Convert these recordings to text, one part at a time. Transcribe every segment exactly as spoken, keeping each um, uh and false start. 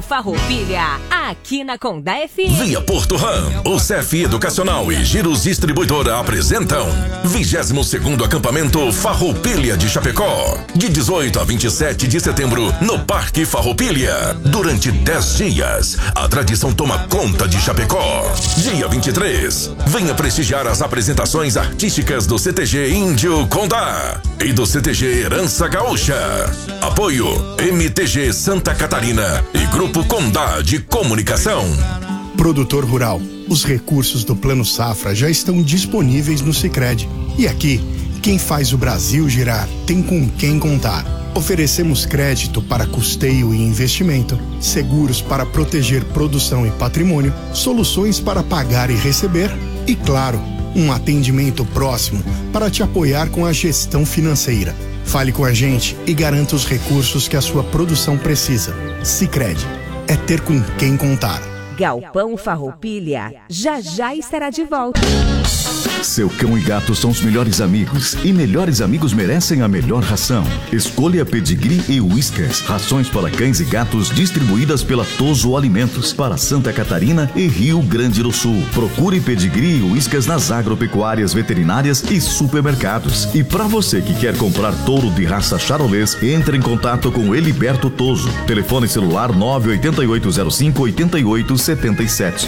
Farroupilha, aqui na Condá F M. Via Porto Ram, o C F Educacional e Giros Distribuidora apresentam vigésimo segundo acampamento Farroupilha de Chapecó, de dezoito a vinte e sete de setembro, no Parque Farroupilha. Durante dez dias, a tradição toma conta de Chapecó. Dia vinte e três, venha prestigiar as apresentações artísticas do C T G Índio Condá e do C T G Herança Gaúcha. Apoio M T G Santa Catarina e Grupo Condá de Comunicação. Produtor rural, os recursos do Plano Safra já estão disponíveis no Sicredi. E aqui, quem faz o Brasil girar tem com quem contar. Oferecemos crédito para custeio e investimento, seguros para proteger produção e patrimônio, soluções para pagar e receber e, claro, um atendimento próximo para te apoiar com a gestão financeira. Fale com a gente e garanta os recursos que a sua produção precisa. Sicredi, é ter com quem contar. Galpão Farroupilha já já estará de volta. Seu cão e gato são os melhores amigos e melhores amigos merecem a melhor ração. Escolha Pedigree e Whiskas, rações para cães e gatos distribuídas pela Toso Alimentos para Santa Catarina e Rio Grande do Sul. Procure Pedigree e Whiskas nas agropecuárias, veterinárias e supermercados. E para você que quer comprar touro de raça charolês, entre em contato com Eliberto Toso. Telefone celular nove oito oito zero cinco oito oito sete sete.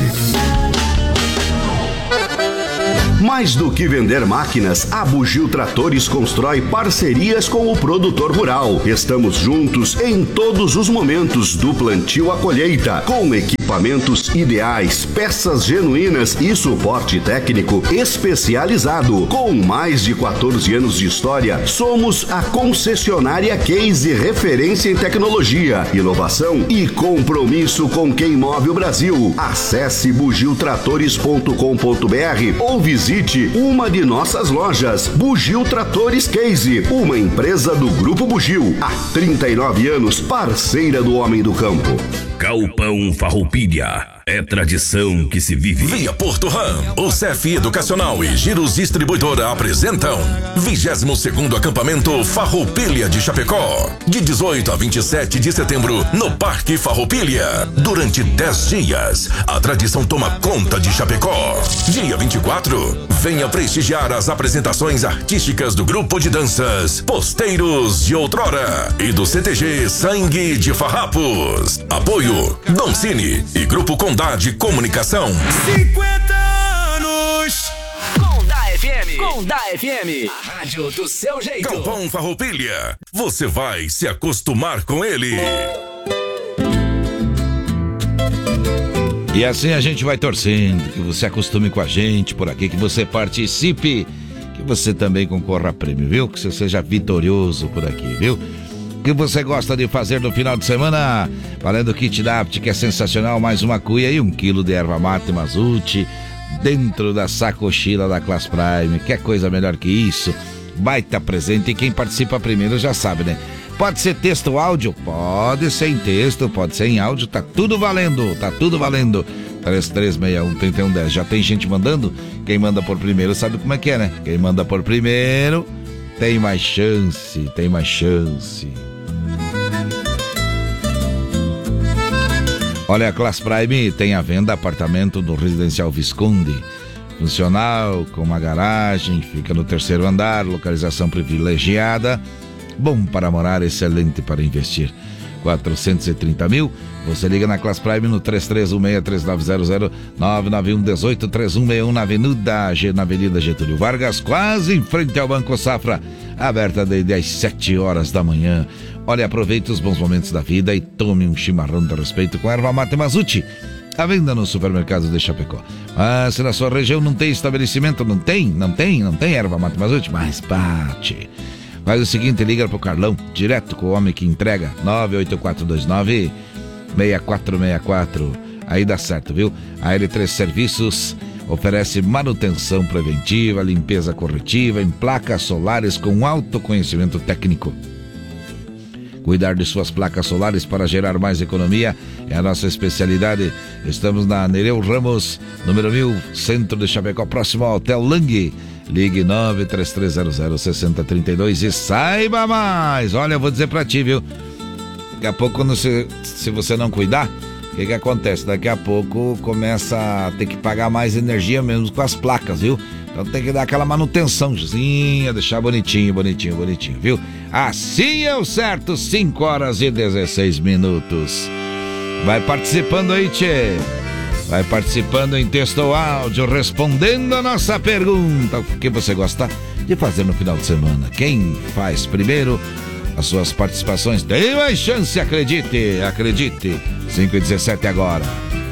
Mais do que vender máquinas, a Bugio Tratores constrói parcerias com o produtor rural. Estamos juntos em todos os momentos, do plantio à colheita, com equipamentos ideais, peças genuínas e suporte técnico especializado. Com mais de quatorze anos de história, somos a concessionária Case, referência em tecnologia, inovação e compromisso com quem move o Brasil. Acesse bugio tratores ponto com ponto b r ou visite uma de nossas lojas. Bugio Tratores Case, uma empresa do Grupo Bugio, há trinta e nove anos, parceira do homem do campo. Galpão Farroupilha, é tradição que se vive. Via Porto Ram, o C F Educacional e Giros Distribuidora apresentam vigésimo segundo acampamento Farroupilha de Chapecó, de dezoito a vinte e sete de setembro, no Parque Farroupilha. Durante dez dias, a tradição toma conta de Chapecó. Dia vinte e quatro, venha prestigiar as apresentações artísticas do grupo de danças Posteiros de Outrora e do C T G Sangue de Farrapos. Apoio Dom Cine e Grupo Condá de Comunicação. cinquenta anos. Condá F M. Condá F M. A rádio do seu jeito. Galpão Farroupilha, você vai se acostumar com ele. E assim a gente vai torcendo, que você acostume com a gente por aqui, que você participe, que você também concorra a prêmio, viu? Que você seja vitorioso por aqui, viu? Que você gosta de fazer no final de semana, valendo o kit da Apt, que é sensacional, mais uma cuia e um quilo de erva mate Mazuti dentro da sacochila da Class Prime. Que coisa melhor que isso? Baita presente, e quem participa primeiro já sabe, né? Pode ser texto ou áudio? Pode ser em texto, pode ser em áudio, tá tudo valendo, tá tudo valendo. três três seis um, três um um zero, já tem gente mandando? Quem manda por primeiro sabe como é que é, né? Quem manda por primeiro tem mais chance, tem mais chance. Olha, a Class Prime tem à venda apartamento do Residencial Visconde, funcional, com uma garagem, fica no terceiro andar, localização privilegiada, bom para morar, excelente para investir. quatrocentos e trinta mil, você liga na Class Prime no três três um seis, três nove zero zero, nove nove um um oito, três um seis um, na Avenida, na Avenida Getúlio Vargas, quase em frente ao Banco Safra, aberta desde as sete horas da manhã. Olha, aproveite os bons momentos da vida e tome um chimarrão de respeito com erva mate Mazuti. A venda no supermercado de Chapecó. Mas se na sua região não tem estabelecimento, não tem, não tem, não tem erva mate Mazuti, mas bate. Faz o seguinte, liga pro Carlão, direto com o homem que entrega, nove oito quatro dois nove, seis quatro seis quatro. Aí dá certo, viu? A L três Serviços oferece manutenção preventiva, limpeza corretiva em placas solares com alto conhecimento técnico. Cuidar de suas placas solares para gerar mais economia é a nossa especialidade. Estamos na Nereu Ramos, número mil, centro de Chapecó, próximo ao Hotel Lang. Ligue nove três três zero zero, seis zero três dois e saiba mais. Olha, eu vou dizer pra ti, viu? Daqui a pouco, quando você, se você não cuidar, O que que acontece? Daqui a pouco começa a ter que pagar mais energia mesmo com as placas, viu? Então tem que dar aquela manutençãozinha, deixar bonitinho, bonitinho, bonitinho, viu? Assim é o certo, cinco horas e dezesseis minutos. Vai participando aí, tchê. Vai participando em texto ou áudio, respondendo a nossa pergunta. O que você gosta de fazer no final de semana? Quem faz primeiro as suas participações tem mais chance, acredite, acredite. cinco e dezessete agora.